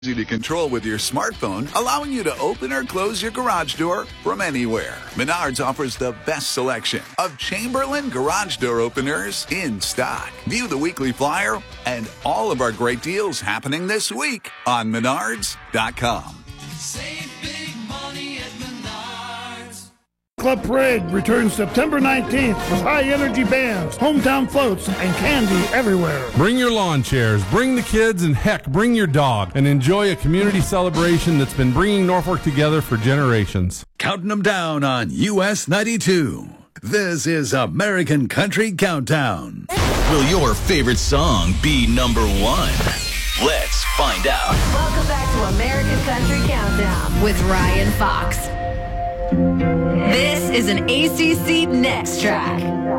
Easy to control with your smartphone, allowing you to open or close your garage door from anywhere. Menards offers the best selection of Chamberlain garage door openers in stock. View the weekly flyer and all of our great deals happening this week on Menards.com. Save big money at Menards. Club Parade returns September 19th with high-energy bands, hometown floats, and candy everywhere. Bring your lawn chairs, bring the kids, and heck, bring your dog, and enjoy a community celebration that's been bringing Norfolk together for generations. Counting them down on US 92. This is American Country Countdown. Will your favorite song be number one? Let's find out. Welcome back to American Country Countdown with Ryan Fox. This is an ACC Next Track.